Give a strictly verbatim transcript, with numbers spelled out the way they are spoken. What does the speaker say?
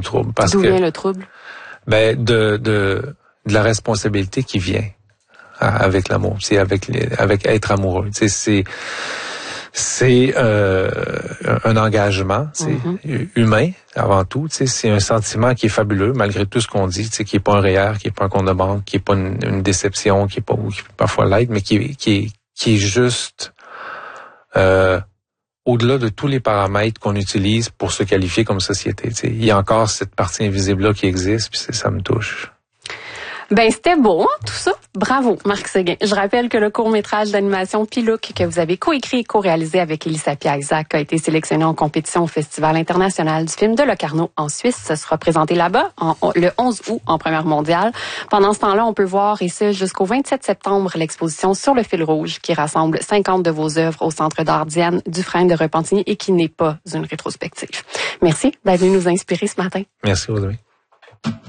trouble. Parce D'où que, vient le trouble? Ben, de, de, de la responsabilité qui vient avec l'amour, c'est avec les, avec être amoureux. Tu sais, c'est c'est euh, un engagement, c'est mm-hmm. humain avant tout. Tu sais, c'est un sentiment qui est fabuleux malgré tout ce qu'on dit, tu sais, qui est pas un réel, qui est pas un compte de banque, qui est pas une, une déception, qui est pas ou qui peut parfois l'être, mais qui est qui est qui est juste euh, au-delà de tous les paramètres qu'on utilise pour se qualifier comme société. Tu sais, il y a encore cette partie invisible là qui existe, puis ça me touche. Ben, c'était beau, hein, tout ça. Bravo, Marc Séguin. Je rappelle que le court-métrage d'animation Pilouk que vous avez coécrit et co-réalisé avec Elissa Piazzac a été sélectionné en compétition au Festival international du film de Locarno en Suisse. Ce sera présenté là-bas en, le onze août en première mondiale. Pendant ce temps-là, on peut voir, et ce jusqu'au vingt-sept septembre, l'exposition Sur le fil rouge qui rassemble cinquante de vos œuvres au Centre d'art Diane Dufresne de Repentigny et qui n'est pas une rétrospective. Merci d'être venu nous inspirer ce matin. Merci, Audrey.